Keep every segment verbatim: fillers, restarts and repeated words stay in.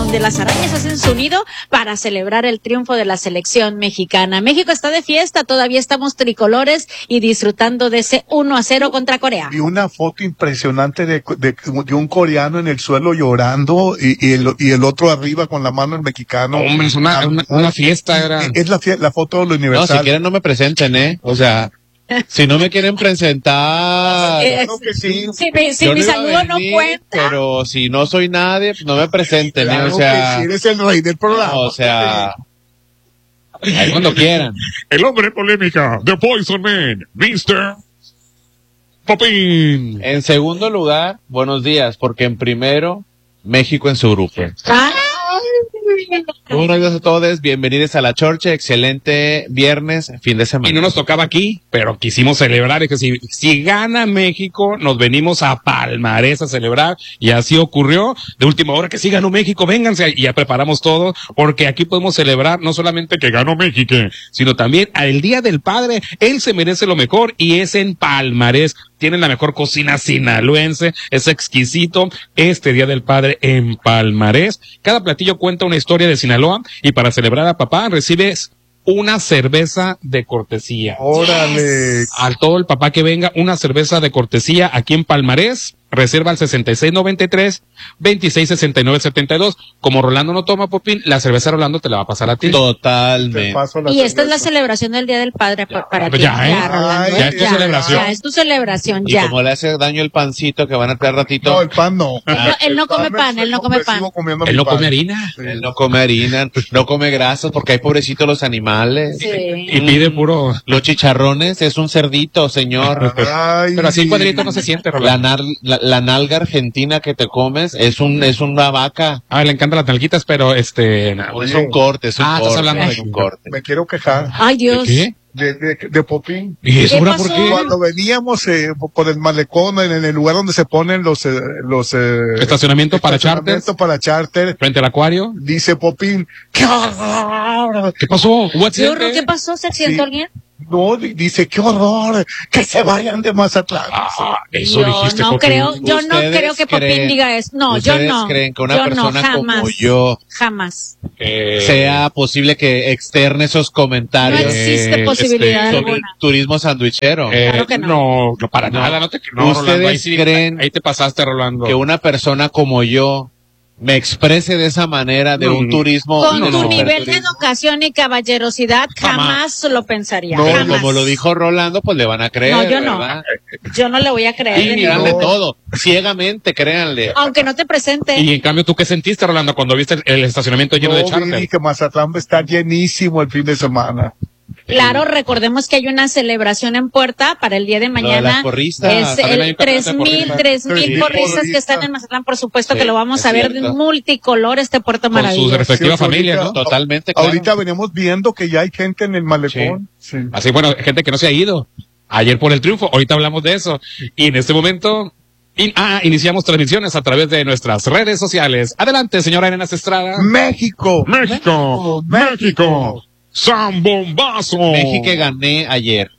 donde las arañas hacen su nido para celebrar el triunfo de la selección mexicana. México está de fiesta, todavía estamos tricolores y disfrutando de ese uno a cero contra Corea. Vi una foto impresionante de, de, de un coreano en el suelo llorando y, y, el, y el otro arriba con la mano el mexicano. Hombre, es una, una, una fiesta. Era. Es la, la foto de lo universal. No, si quieren no me presenten, ¿eh? O sea... Si no me quieren presentar, es, claro que sí. Si mi, si mi no saludo venir, no cuenta. Pero si no soy nadie, pues no me presenten, Claro ¿eh? O sea, que sí, eres el rey del programa. O sea, ahí cuando quieran. El hombre polémica, The Poison Man, mister Popín. En segundo lugar, buenos días, porque en primero, México en su grupo. ¿Ah? Buenos días a todos, bienvenidos a la Chorcha, excelente viernes, fin de semana. Y no nos tocaba aquí, pero quisimos celebrar, es que si, si gana México, nos venimos a Palmarés a celebrar, y así ocurrió, de última hora que sí ganó México, vénganse, y ya preparamos todo, porque aquí podemos celebrar no solamente que ganó México, sino también el Día del Padre, él se merece lo mejor, y es en Palmarés. Tienen la mejor cocina sinaloense, es exquisito este Día del Padre en Palmarés. Cada platillo cuenta una historia de Sinaloa y para celebrar a papá recibes una cerveza de cortesía. Órale. A todo el papá que venga, una cerveza de cortesía aquí en Palmarés. Reserva al sesenta y seis noventa y tres, veintiséis sesenta y nueve setenta y dos. Como Rolando no toma, Popín, la cerveza Rolando te la va a pasar a ti. Totalmente. Y esta es la celebración del Día del Padre ya, para pues ti. Ya, ¿eh? Ya, Rolando, ya es tu ya, celebración. Ya es tu celebración, Y ya. como le hace daño el pancito que van a traer ratito. No, el pan no. Él no, él no come pan, él no come pan. Él no come harina. Sí. Él no come harina, no come grasas porque hay pobrecitos los animales. Sí. Y pide puro. Los chicharrones es un cerdito, señor. Ay. Pero así en cuadrito no se siente, La, Rolando. nar, la, la nalga argentina que te comes es un es una vaca. Ah, le encantan las nalguitas, pero este... No, es un corte, es un Ah, corte. estás hablando de es un corte. Me quiero quejar Ay, Dios. ¿De qué? de, de, de Popín. ¿Y eso ¿Qué ahora pasó? por qué? Cuando veníamos eh, por el malecón, en, en el lugar donde se ponen los... Eh, los eh, Estacionamiento para charter. estacionamiento para charter, Frente al acuario. dice Popín, ¡qué horror! ¿Qué pasó? ¿Hubo ¿Qué, accidente? horror? ¿Qué pasó? ¿Se accidentó Sí. alguien? No, di- dice, ¡qué horror! ¡Que se vayan de Mazatlán! Ah, eso Yo dijiste, no Popín. creo, yo no ¿Ustedes creo que Popín creen- diga eso. No, yo ¿Ustedes no. creen que una yo persona no, jamás, como yo jamás. Eh, sea posible que externe esos No comentarios existe eh, posibilidad este, sobre el alguna. turismo sandwichero? eh, Claro que no. no, no, para No. nada, no te no, ¿Ustedes Rolando, ahí sí- creen ahí te pasaste, Rolando. Que una persona como yo me exprese de esa manera de No, un no. turismo. Con no, tu no, nivel de superturismo? educación y caballerosidad, jamás, Jamás. lo pensaría. No, jamás. Como lo dijo Rolando, pues le van a creer. No, yo no. ¿verdad? Yo no le voy a creer. Y de mirarle ningún- todo, ciegamente, créanle. Aunque no te presente. Y en cambio, ¿tú qué sentiste, Rolando, cuando viste el, el estacionamiento lleno de No, charter? vi que Mazatlán va a estar llenísimo el fin de semana. Claro, recordemos que hay una celebración en puerta para el día de Lo de mañana. las porristas, Es también hay el un campeonato tres de mil, porristas. tres mil Tres mil porristas que porristas. están en Mazatlán, por supuesto Sí, que lo vamos es a ver de cierto. multicolor este Puerto Con sus Maravilloso. respectivas Sí, familias, ¿no? ahorita- Totalmente, claro. Ahorita venimos viendo que ya hay gente en el malecón. Sí. Así, bueno, gente que no se ha ido. Ayer por el triunfo, ahorita hablamos de eso. Y en este momento, in- ah, iniciamos transmisiones a través de nuestras redes sociales. Adelante, señora Arenas Estrada. México. México, México, San Bombazo. México que gané ayer.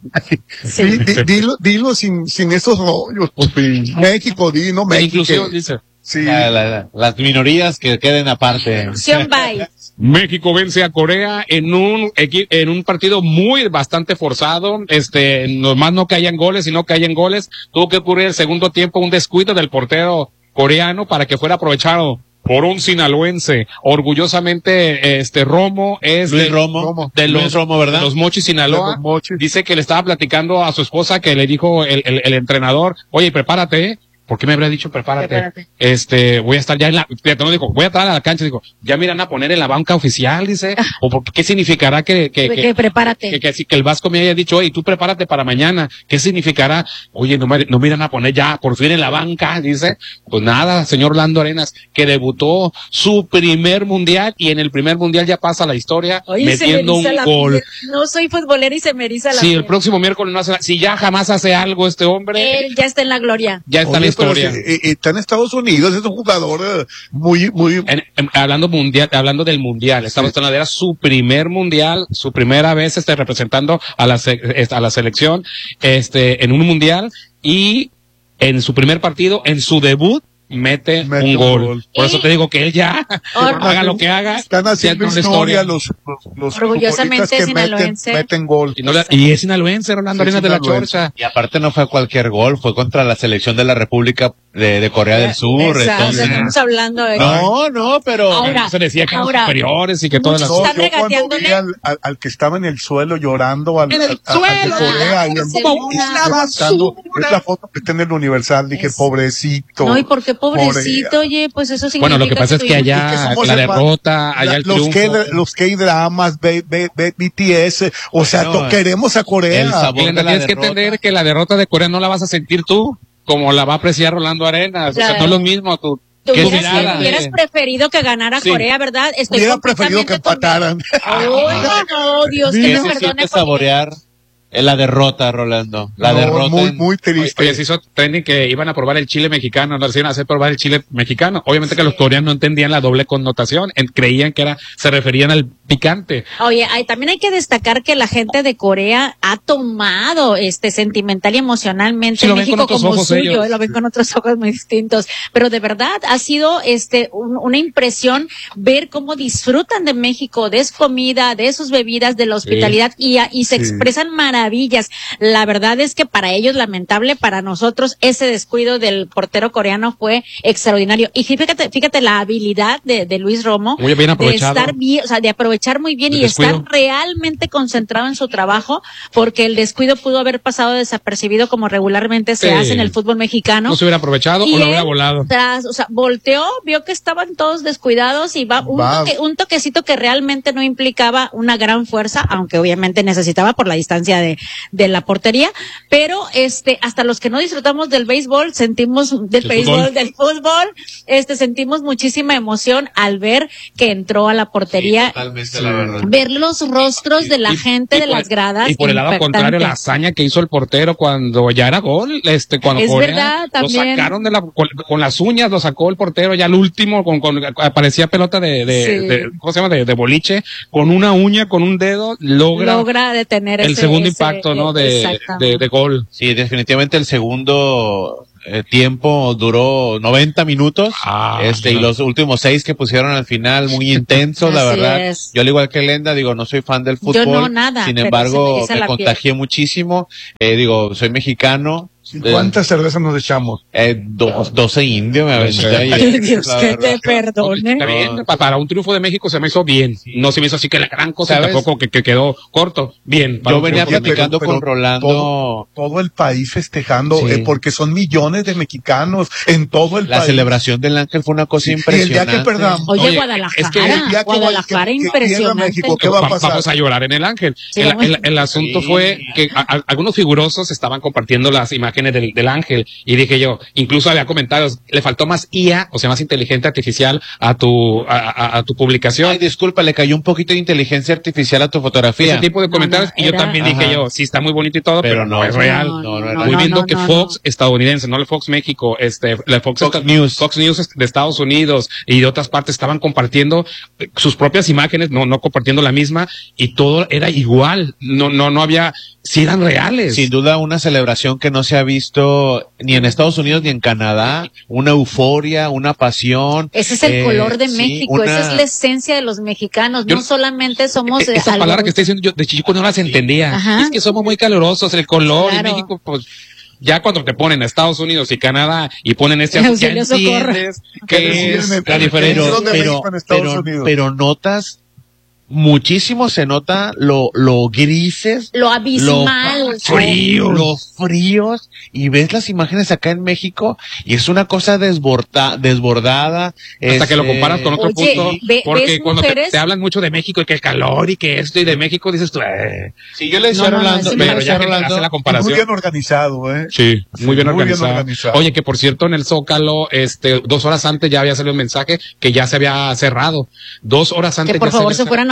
Sí, di- dilo, dilo sin, sin esos rollos, Popín. México, di, no La México. inclusión, dice. Sí. La- la- la- las minorías que queden aparte. Opción bye. México vence a Corea en un equi- en un partido muy bastante forzado. Este, nomás no caían goles, sino caían goles. Tuvo que ocurrir el segundo tiempo un descuido del portero coreano para que fuera aprovechado por un sinaloense. Orgullosamente, este Romo es Luis de, Romo, Romo. de Luis los- Romo, ¿verdad? de los Mochis Sinaloa. De los Mochis. Dice que le estaba platicando a su esposa que le dijo el, el, el entrenador, oye, prepárate, ¿eh? ¿Por qué me habría dicho prepárate? Prepárate. Este, voy a estar ya en la, fíjate, no dijo, voy a entrar a la cancha, dijo, ya miran a poner en la banca oficial, dice, o porque, ¿qué significará que, que, Que, que, prepárate. que, que, si- que el Vasco me haya dicho, oye, tú prepárate para mañana? ¿Qué significará? Oye, no me, no miran a poner ya, por fin en la banca, dice. Pues nada, señor Lando Arenas, que debutó su primer mundial y en el primer mundial ya pasa la historia Oye, se me metiendo un eriza la gol. piel. No soy futbolera y se me eriza la Si piel. el próximo miércoles no hace, si ya jamás hace algo este hombre, Él ya está en la gloria. ya está en Oye, la pero historia. si- eh, está en Estados Unidos, es un jugador eh, muy, muy... En- en- hablando mundial, hablando del mundial, estamos hablando de era su primer mundial, su primera vez este representando a la se- este, a la selección este en un mundial y en su primer partido, en su debut, mete, Mete un un gol. gol. Por eso te digo que él ya, Or- haga lo que haga, Están haciendo ya entra en la historia historia. los, los, los Orgullosamente futbolistas que meten, sinaloense. meten gol. Y, no le- y es sinaloense, Rolando Sí, Arenas de la sinaloense. Chorcha. Y aparte no fue cualquier gol, fue contra la selección de la República de, de Corea del Sur. Exacto, Entonces, estamos hablando de no, no, pero Ahora, se decía que eran ahora, superiores y que todas las muchos No, están yo cuando regateándole. vi al, al, al que estaba en el suelo llorando al, En el al- al- al de suelo. Corea, y en- Como y una levantando, basura. es la foto que está en el Universal, dije, Es- pobrecito. No, y por qué pobrecito, Corea. oye, pues eso significa Bueno, lo que pasa es que tuvimos- allá que somos la hermanos. derrota, allá La- el los triunfo. K, los K-dramas, B, B, B, B T S, o sea, No, to- queremos a Corea. el sabor Glenda, de la tienes que derrota. entender que la derrota de Corea no la vas a sentir tú, como la va a apreciar Rolando Arenas. O sea, Claro. no es lo mismo. Tú, Tú tu hubieras, mirada. hubieras preferido que ganara Sí. Corea, ¿verdad? Estoy Hubiera preferido que completamente empataran. con- Ay, no, Dios, que ¿qué me se perdone. siente porque- saborear eh, la derrota, Rolando? La No, derrota. muy, en- muy Oye, triste. oye, se hizo trending que iban a probar el chile mexicano, no se iban a hacer probar el chile mexicano. Obviamente que los coreanos no entendían la doble connotación, en- creían que era, se referían al picante. Oye, hay, también hay que destacar que la gente de Corea ha tomado este sentimental y emocionalmente Sí, lo ven con México otros como ojos suyo, ellos. eh, lo ven con otros ojos muy distintos. Pero de verdad ha sido este un- una impresión ver cómo disfrutan de México, de su comida, de sus bebidas, de la hospitalidad y, a- y se Sí. expresan maravillas. La verdad es que para ellos, lamentable, para nosotros, ese descuido del portero coreano fue extraordinario. Y fíjate, fíjate la habilidad de, de Luis Romo Muy bien de aprovechado. estar bien, o sea, de aprovechar muy bien El y descuido. estar realmente concentrado en su trabajo, porque el descuido pudo haber pasado desapercibido como regularmente se Sí. hace en el fútbol mexicano. No se hubiera aprovechado Y o lo él, hubiera volado. tras, o sea, volteó, vio que estaban todos descuidados y va un, Va. toque- un toquecito que realmente no implicaba una gran fuerza, aunque obviamente necesitaba por la distancia de, de la portería, pero este, hasta los que no disfrutamos del béisbol, sentimos del Del béisbol, fútbol. del fútbol, este, sentimos muchísima emoción al ver que entró a la portería. Totalmente, la verdad. Ver los rostros de la Y- gente y de por- las gradas. Y por el lado impactante. contrario, la hazaña que hizo el portero cuando ya era gol, este, cuando Es Corea verdad, lo también. sacaron de la, con, con las uñas, lo sacó el portero ya al último, con, con, parecía pelota de, de, Sí. de- ¿cómo se llama? De, de boliche, con una uña, con un dedo, logra, logra detener el ese- segundo ese- impacto, ¿no? De, exactamente. de, de gol. Sí, definitivamente el segundo eh, tiempo duró noventa minutos. Ah, este, y no. los últimos seis que pusieron al final, muy intensos, la Así verdad. es. Yo al igual que Lenda, digo, no soy fan del fútbol. no, nada, Sin pero embargo, se me eriza me la contagié muchísimo. Eh, digo, soy mexicano. ¿Cuántas cervezas nos echamos? Eh, dos, doce indios me aventé Ay, ayer, Dios, la que verdad. te perdone. Está bien, pa- para un triunfo de México se me hizo bien. No se me hizo así que la gran cosa, ¿Sabes? tampoco que, que quedó corto. Bien. para Yo un venía triunfo de platicando pero- con pero Rolando. todo- Todo el país festejando, Sí. eh, porque son millones de mexicanos en todo el La país. celebración del Ángel fue una cosa Sí, y el impresionante. día que perdamos, Oye, Oye, Guadalajara, es que el día que- Guadalajara, que- que pierda impresionante. México, ¿qué va a Va- pasar? Vamos a llorar en el Ángel. Sí, el, vamos. el- el asunto Sí. fue que a- a- algunos figurosos estaban compartiendo las imágenes del, del Ángel y dije yo, incluso había comentarios, le faltó más I A, o sea, más inteligencia artificial a tu a, a- a tu publicación. Ay, disculpa, le cayó un poquito de inteligencia artificial a tu fotografía. Ese tipo de No, comentarios no, y yo era- también dije Ajá. yo, sí está muy bonito y todo, pero, Pero no, no, es real. no, no, no, Muy no, viendo no, que no, Fox no. estadounidense, no el Fox México, este, la Fox, Fox esta- News. Fox News de Estados Unidos y de otras partes estaban compartiendo eh, sus propias imágenes, no, no compartiendo la misma y todo era igual. No, no, no había, sí eran reales. Sin duda una celebración que no se ha visto ni en Estados Unidos ni en Canadá, una euforia, una pasión. Ese es el eh, color de sí, México, una- esa es la esencia de los mexicanos. Yo- no solamente somos. E- eh, Esa algo- palabra que está diciendo yo de chico no las entendía. Ajá. Es que somos muy calurosos, el color Claro. y México, pues, ya cuando te ponen a Estados Unidos y Canadá y ponen este asunto, ya Auxilio, socorro. entiendes ¿Qué que decían es en- la en- diferencia. en- de pero, México en Estados pero, Unidos. pero notas muchísimo, se nota lo, lo grises, Lo abismal. lo frío, los fríos, y ves las imágenes acá en México y es una cosa desborda, desbordada. Hasta que lo este, comparas con otro Oye, punto, ve- porque ves cuando te, mujeres- te hablan mucho de México y que el calor y que esto y de México dices tú, eh, Sí, yo le decía No, a no, no, Rolando, sí, yo le pero decía ya a que Rolando, hace la Muy comparación. bien organizado, ¿eh? Sí, muy bien Muy bien organizado. organizado. Oye, que por cierto, en el Zócalo, este, dos horas antes ya había salido un mensaje que ya se había cerrado. Dos horas antes Que por ya se favor había se cer- fueran a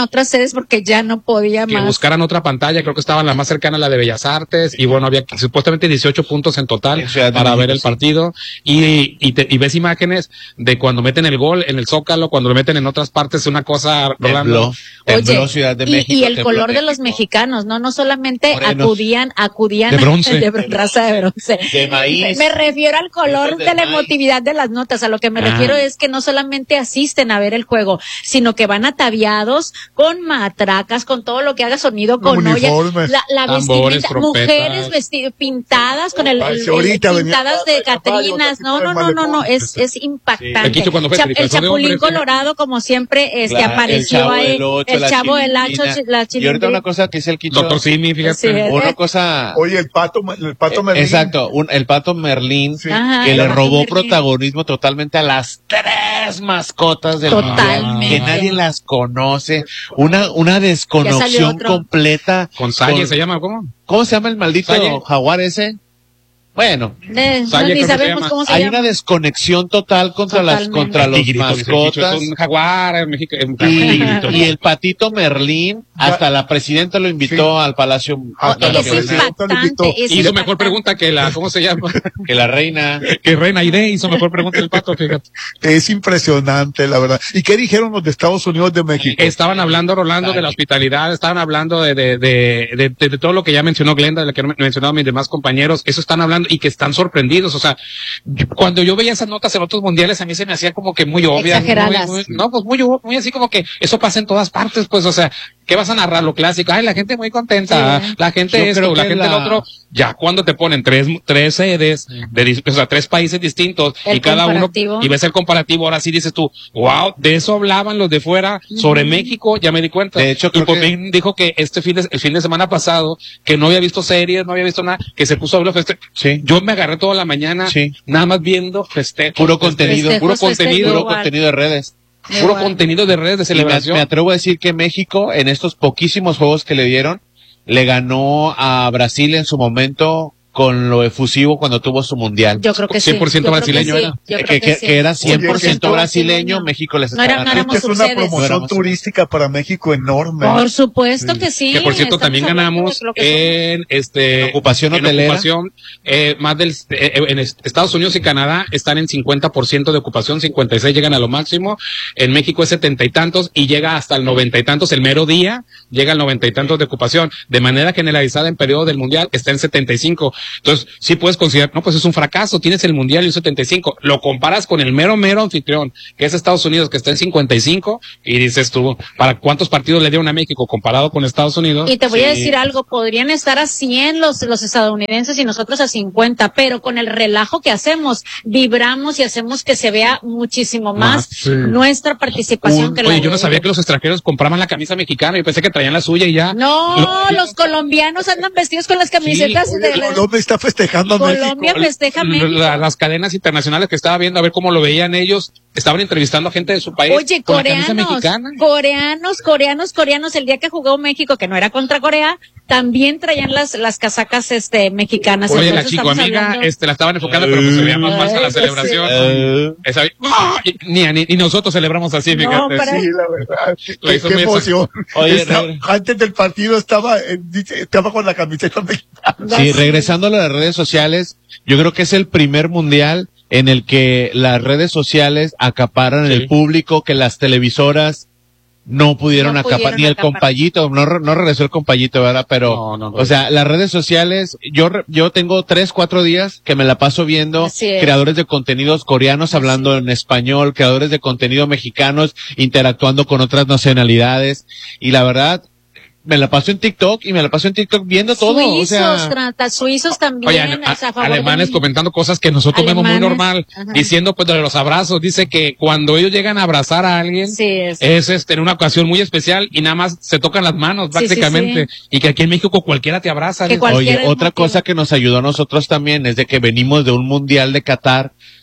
otras sedes porque ya no podía que más. buscaran otra pantalla, creo que estaban la más cercana a la de Bellas Artes, y bueno, había supuestamente dieciocho puntos en total En Ciudad de para México, ver el sí. partido, y, y, te, y ves imágenes de cuando meten el gol en el Zócalo, cuando lo meten en otras partes, una cosa, Rolando. Tembló, tembló Oye, Ciudad de y, México. y el tembló color de los México. mexicanos, ¿no? No solamente Morenos. acudían, acudían De bronce. de bron- raza de bronce. De maíz. Me refiero al color Hijos de de la maíz. emotividad de las notas. A lo que me Ah. refiero es que no solamente asisten a ver el juego, sino que van ataviados con matracas, con todo lo que haga sonido, con ollas, Uniformes. la, la Tambores, vestimenta, trompetas. mujeres vesti- pintadas con el, Ay, el- si ahorita el- venía pintadas de Plaza de Caballos, Catrinas. así No, por no, el no, no, no, malecón. es, es impactante. Aquí fue cuando fue Cha- el el caso de Chapulín hombres, Colorado, como siempre, este, Claro, apareció el Chavo ahí, del Ocho, el la Chavo del Hacho, Chilindrina. la Y ahorita Chilindrina. una cosa que es el Quicho. Doctor Simi, fíjate. Sí, eh. Una cosa. Oye, el pato, el pato Merlín. Exacto, un, el pato Merlín Sí. Ajá, que el le Pato robó Merlín. protagonismo totalmente a las tres mascotas del Totalmente. mundial, que nadie las conoce, una una Ya salió desconexión otro. completa. Con Salle con- se llama, ¿cómo? ¿Cómo se llama el maldito Salle. jaguar ese? Bueno, Eh, no, Salle, ni creo que se sabemos llama. cómo se hay llama. una desconexión total contra las Totalmente. contra los Tigrito, dice el Quicho, mascotas. es un jaguar, en México, un Y, tigrito. y el patito Merlín, hasta la presidenta lo invitó Sí. al Palacio, Hasta Es la que, presidenta lo invitó. impactante. Es Hizo mejor impactante. pregunta que la, ¿cómo se llama? que la reina. que Reina Aide hizo mejor pregunta el pato, fíjate. Es impresionante, la verdad. ¿Y qué dijeron los de Estados Unidos de México? Estaban hablando, Rolando, de la hospitalidad, estaban hablando de, de, de, de, de- de todo lo que ya mencionó Glenda, de lo que han mencionado mis demás compañeros, eso están hablando y que están sorprendidos, o sea, yo- cuando yo veía esas notas en otros mundiales, a mí se me hacía como que muy obvias. Exageradas. muy- muy- no, pues muy, muy así como que eso pasa en todas partes, pues, o sea, ¿qué vas a narrar? Lo clásico, ay, la gente muy contenta, Sí. la gente Yo esto, creo la que gente la- el otro, ya cuando te ponen tres, tres sedes, de, dis- o sea, tres países distintos, El y cada uno, comparativo. y ves el comparativo, ahora sí dices tú, wow, de eso hablaban los de fuera, sobre México, ya me di cuenta. De hecho, y creo por que- fin dijo que este fin de, el fin de semana pasado, que no había visto series, no había visto nada, que se puso a ver los feste- Sí. Yo me agarré toda la mañana, Sí. nada más viendo festejos. Puro festejos, contenido. puro Festejos, contenido, festejos. Puro Igual. contenido de redes. puro Igual. contenido de redes de Y me, celebración. me atrevo a decir que México, en estos poquísimos juegos que le dieron, le ganó a Brasil en su momento con lo efusivo cuando tuvo su mundial. Yo creo que sí. cien por ciento Yo creo que brasileño sí. era. Yo que, creo que que- sí. que era cien por ciento Oye, brasileño, México les No está era- no ganando. éramos Es una subsedes. promoción Éramos- turística para México enorme. Por supuesto que sí. Que por cierto estamos también hablando ganamos de lo que en este En ocupación en hotelera. ocupación, eh, más del eh, en est- Estados Unidos y Canadá están en cincuenta por ciento de ocupación, cincuenta y seis llegan a lo máximo, en México es setenta y tantos y llega hasta el noventa y tantos el mero día, llega al noventa y tantos de ocupación, de manera generalizada en periodo del mundial está en setenta y cinco. Entonces, sí puedes considerar, no, pues es un fracaso, tienes el mundial y un setenta y cinco, lo comparas con el mero mero anfitrión, que es Estados Unidos, que está en cincuenta y cinco, y dices tú, ¿para cuántos partidos le dieron a México comparado con Estados Unidos? Y te voy a Sí. decir algo, podrían estar a cien los, los estadounidenses y nosotros a cincuenta, pero con el relajo que hacemos, vibramos y hacemos que se vea muchísimo más Ah, sí. nuestra participación Un- que la oye, de yo no sabía ellos. que los extranjeros compraban la camisa mexicana, yo pensé que traían la suya y ya. No, Lo- los colombianos andan vestidos con las camisetas Oye, de Colombia está festejando a Colombia México. festeja L- México. la- las cadenas internacionales que estaba viendo, a ver cómo lo veían ellos, estaban entrevistando a gente de su país Oye, con la camisa coreanos, mexicana. coreanos, coreanos, coreanos, el día que jugó México, que no era contra Corea, también traían las, las casacas, este, mexicanas. Oye, la Entonces, chico estamos amiga, hablando- este, la estaban enfocando, pero pues se veía más falsa la Ay, celebración. Eh, Esa- ¡Ah! Y- ni, ni, ni nosotros celebramos así, No, fíjate. para- Sí, la verdad. Lo Qué, hizo qué muy emoción. Oye, Está- re- antes del partido estaba, eh, dice, estaba con la camiseta mexicana. Sí, regresando a las redes sociales, yo creo que es el primer mundial en el que las redes sociales acaparan Sí. el público, que las televisoras no pudieron No acapar, pudieron ni el acaparar. compayito, no, re- no regresó el compayito, ¿verdad? Pero, No, no, no. o sea, las redes sociales, yo, re- yo tengo tres, cuatro días que me la paso viendo Así es. creadores de contenidos coreanos hablando en español, creadores de contenido mexicanos interactuando con otras nacionalidades, y la verdad, me la paso en TikTok y me la paso en TikTok viendo todo, Suizos, o sea, trata- suizos también. Oye, a- o sea, a favor alemanes de- comentando cosas que nosotros vemos muy Alemanes, normal, ajá. diciendo pues de los abrazos, dice que cuando ellos llegan a abrazar a alguien, Sí, es. es este, en una ocasión muy especial y nada más se tocan las manos Sí, sí, prácticamente, y que aquí en México cualquiera te abraza. Que dice. cual- oye, cualquier otra motivo. cosa que nos ayudó a nosotros también es de que venimos de un mundial de Qatar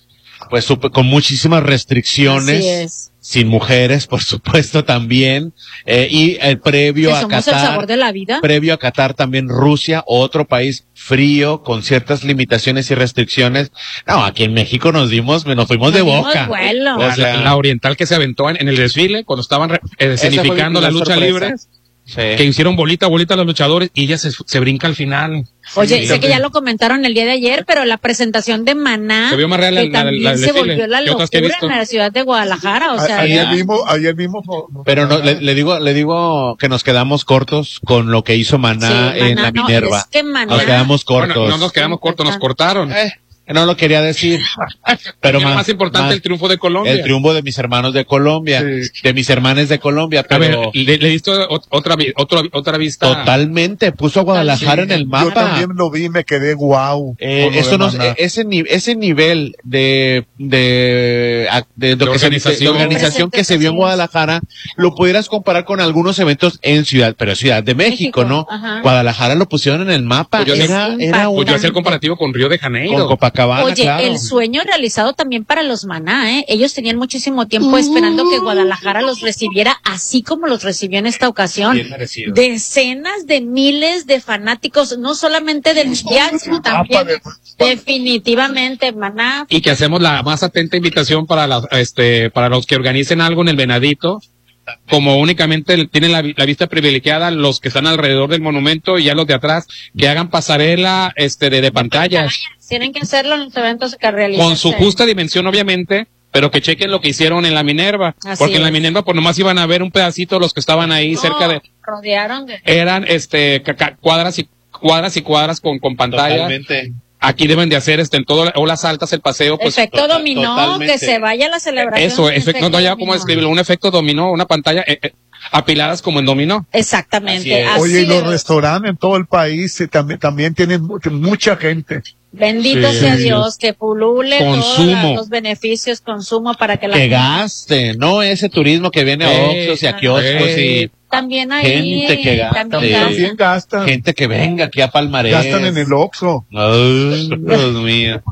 pues sup- con muchísimas restricciones. Así es. Sin mujeres, por supuesto, también. Eh, y eh, previo Que a somos el Qatar, sabor de la vida. previo a Qatar también Rusia, otro país frío, con ciertas limitaciones y restricciones. No, aquí en México nos dimos, nos fuimos de Nos dimos boca. vuelo. O La, sea, la oriental que se aventó en, en el desfile, cuando estaban re- eh, Esa fue escenificando la la lucha sorpresa. libre, sí. que hicieron bolita, bolita a los luchadores y ella se, se brinca al final. Oye, Sí, sé que ya lo comentaron el día de ayer, pero la presentación de Maná, Se vio más real que la- la- también la- el se desfile volvió la que otras que he locura visto. en la ciudad de Guadalajara, o sea, A- ayer ya. mismo, ayer mismo. no- no- Pero no, le, le digo, le digo que nos quedamos cortos con lo que hizo Maná sí, en Maná, la no, Minerva. es que Maná, Nos quedamos cortos. Bueno, no nos quedamos cortos, nos cortaron. Eh, no lo quería decir. Pero Era más, más importante más el triunfo de Colombia. el triunfo de mis hermanos de Colombia, Sí. de mis hermanas de Colombia, A pero ver, le, le diste ot- otra, vi- otra, otra vista. totalmente puso a Guadalajara en el Yo mapa. también lo vi y me quedé guau. Eh, con lo eso de no, Maná. eh, ese, ni- ese nivel de, de, ac- de, lo De que se- organización. de organización que se vio en Guadalajara, lo pudieras comparar con algunos eventos en Ciudad, pero Ciudad de México, México, ¿no? ajá. Guadalajara lo pusieron en el mapa. Pues yo sé- era, era un, Pues yo hacía el comparativo con Río de Janeiro. con Copacabana, Oye, claro. el sueño realizado también para los Maná, ¿eh? Ellos tenían muchísimo tiempo esperando que Guadalajara los recibiera así como los recibió en esta ocasión. Bien merecido. Decenas de miles de fanáticos, no solamente del mundial, sino también definitivamente Maná. Y que hacemos la más atenta invitación para la, este, para los que organicen algo en el Venadito. Como únicamente tienen la, vi- la vista privilegiada los que están alrededor del monumento y ya los de atrás, que hagan pasarela, este, de, de pantallas. Tienen que hacerlo en los eventos que realizan. Con su justa dimensión, obviamente, pero que chequen lo que hicieron en la Minerva. Así Porque en la es. Minerva, pues nomás iban a ver un pedacito los que estaban ahí No, cerca de, rodearon de... eran, este, ca- ca- cuadras y, cuadras y cuadras con, con pantalla. Totalmente. Aquí deben de hacer, este, en todo, olas altas, el paseo, pues. efecto total- dominó, totalmente. que se vaya la celebración. Eso, en efecto, no, ya como dominó. escribirlo, un efecto dominó, una pantalla, eh, eh, apiladas como en dominó. Exactamente. Así es. Así Oye, y los es. restaurantes en todo el país eh, también, también tienen mu- mucha gente. Bendito Sí. sea Dios, que pulule Consumo. todos los beneficios, consumo para que la Que gente- gaste, no ese turismo que viene a Eh, Oxxos y a kioscos eh. también ahí Gente que gasta, también sí. gasta. También gastan. y gente que venga aquí a Palmarés. Gastan en el Oxxo. Ay, Dios mío.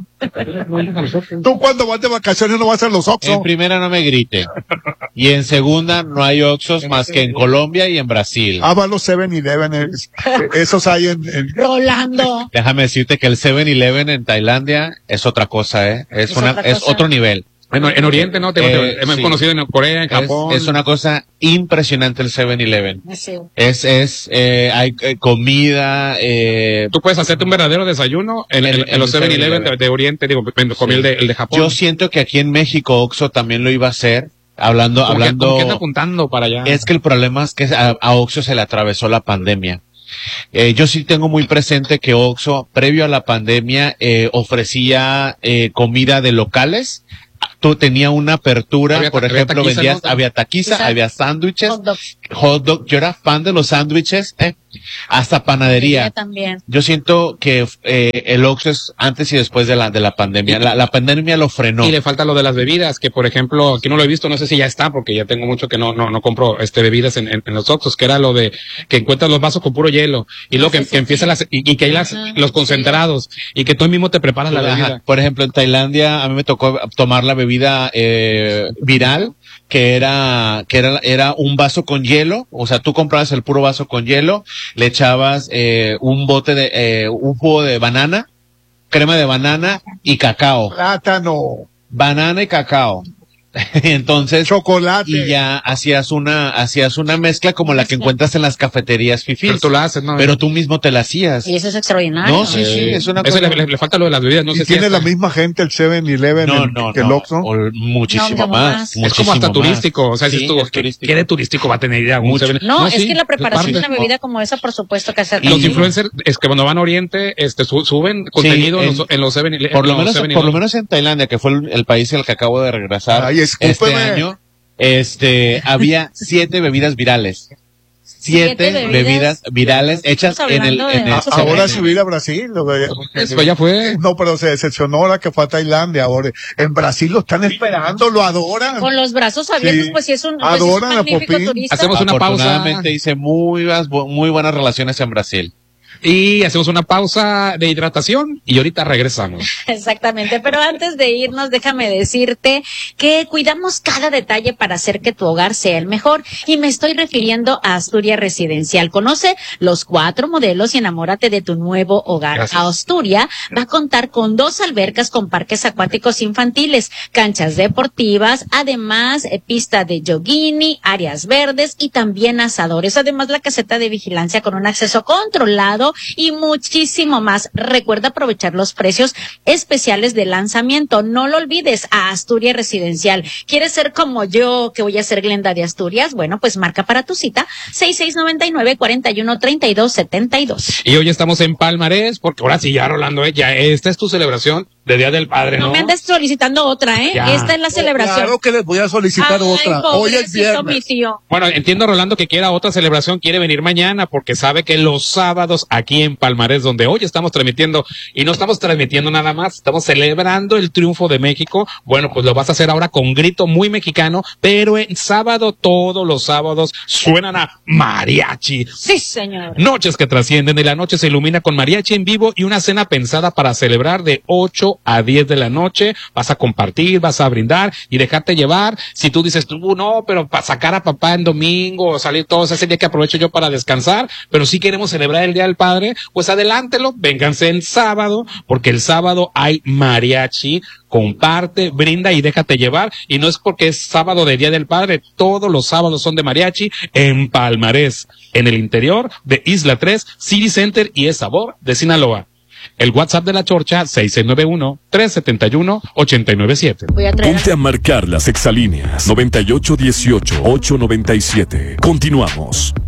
Tú cuando vas de vacaciones no vas a los En Oxxo. primera no me grite. Y en segunda no hay Oxxos más que en Colombia y en Brasil. Ah, va a los seven eleven. es- Esos hay en, en- Rolando. Déjame decirte que el seven eleven en Tailandia es otra cosa, ¿eh? Es, Es una, otra es cosa. otro nivel. En, en Oriente, ¿no? Te, Eh, te- hemos sí. conocido en Corea, en Es, Japón. es una cosa impresionante el seven eleven. Sí. Es, es, eh, hay eh, comida, eh, Tú puedes hacerte un verdadero desayuno en, En- en- en en los el seven eleven de, seven-Eleven. de Oriente, digo, me comí el de, el de Japón. yo siento que aquí en México Oxxo también lo iba a hacer. Hablando, ¿Con qué- hablando. con qué está apuntando para allá? Es que el problema es que a, a Oxxo se le atravesó la pandemia. Eh, yo sí tengo muy presente que Oxxo, previo a la pandemia, eh, ofrecía eh, comida de locales. Tú tenía una apertura, Había- por había ejemplo, taquiza, vendías, ¿no? había taquiza, Exacto. había sándwiches, Hot dogs. hot dog. Yo era fan de los sándwiches, eh, hasta panadería. También. Yo siento que eh, el Oxxo es antes y después de la de la pandemia. La, la pandemia lo frenó. Y le falta lo de las bebidas, que por ejemplo, aquí no lo he visto, no sé si ya está, porque ya tengo mucho que no, no, no compro este bebidas en, en, en los Oxxos, que era lo de que encuentras los vasos con puro hielo, y luego que, Sí, sí, que empiezan las, y, y que hay las, Ajá, los concentrados, y que tú mismo te preparas la Ajá. bebida. Por ejemplo, en Tailandia a mí me tocó tomar la bebida eh, viral, que era que era era un vaso con hielo, o sea, tú comprabas el puro vaso con hielo, le echabas eh, un bote de eh, un jugo de banana, crema de banana y cacao, plátano, banana y cacao. Entonces, chocolate. y ya hacías una hacías una mezcla como la que encuentras en las cafeterías Pero fifís, tú la haces, ¿no? pero tú mismo te la hacías. Y eso es extraordinario. No, sí, sí, Eh, es una ese cosa. le, le- le falta lo de las bebidas, no y sé si tiene hasta- la misma gente el seven eleven No, el- no, que el no, Oxxo. o muchísimo No, como más, más. es como muchísimo hasta más. turístico, o sea, Sí, si tú, es ¿qué, turístico. qué de turístico va a tener ya? Un Mucho. seven- No, es sí, que la preparación de parte. una bebida como esa, por supuesto que hacer. Los influencers, es que cuando van a Oriente, este, su- suben contenido en, en- los, en los seven eleven. Por lo en los menos, seven por lo eleven. menos en Tailandia, que fue el, el país al que acabo de regresar Ay, este escúpeme. año, este, había siete bebidas virales. Siete, Siete bebidas bebidas virales hechas Estamos en el, hablando en de el Oxxo. Ahora seven. sí vi a Brasil. lo que- Eso ya fue. No, pero se decepcionó la que fue a Tailandia. Ahora, en Brasil lo están esperando, lo adoran. Con los brazos abiertos, Sí. pues sí es un, pues, es un Adoran a magnífico Popín. turista. Hacemos una pausa. Afortunadamente hice muy, buenas- muy buenas relaciones en Brasil. y hacemos una pausa de hidratación y ahorita regresamos. Exactamente, pero antes de irnos, déjame decirte que cuidamos cada detalle para hacer que tu hogar sea el mejor, y me estoy refiriendo a Asturia Residencial. Conoce los cuatro modelos y enamórate de tu nuevo hogar. Gracias. Asturia va a contar con dos albercas con parques acuáticos infantiles, canchas deportivas, además eh, pista de joguini, áreas verdes y también asadores. Además, la caseta de vigilancia con un acceso controlado y muchísimo más. Recuerda aprovechar los precios especiales de lanzamiento. No lo olvides, a Asturia Residencial. ¿Quieres ser como yo, que voy a ser Glenda de Asturias? Bueno, pues marca para tu cita seis seis nueve nueve, cuatro uno, tres dos siete dos. Y hoy estamos en Palmarés, porque ahora sí, ya Rolando, eh, ya esta es tu celebración de Día del Padre, ¿no? No me andes solicitando otra, ¿eh? Ya. Esta es la celebración. Claro que les voy a solicitar Ay, otra. Hoy es pobrecito mi viernes. tío. Bueno, entiendo, Rolando, que quiera otra celebración, quiere venir mañana, porque sabe que los sábados aquí en Palmarés, donde hoy estamos transmitiendo, y no estamos transmitiendo nada más, estamos celebrando el triunfo de México. Bueno, pues lo vas a hacer ahora con grito muy mexicano, pero en sábado, todos los sábados, suenan a mariachi. Sí, señor. Noches que trascienden, y la noche se ilumina con mariachi en vivo y una cena pensada para celebrar de ocho a diez de la noche. Vas a compartir, vas a brindar y dejarte llevar. Si tú dices, tú no, pero para sacar a papá en domingo o salir todos ese día que aprovecho yo para descansar, pero sí queremos celebrar el Día del Padre, pues adelántelo, vénganse el sábado, porque el sábado hay mariachi. Comparte, brinda y déjate llevar. Y no es porque es sábado de Día del Padre, todos los sábados son de mariachi en Palmarés, en el interior de Isla tres, City Center y Es Sabor de Sinaloa. El WhatsApp de la Chorcha, seis seis nueve uno, tres siete uno, ocho nueve siete. Voy a traer. Ponte a marcar las exalíneas noventa y ocho dieciocho, ocho noventa y siete. Continuamos.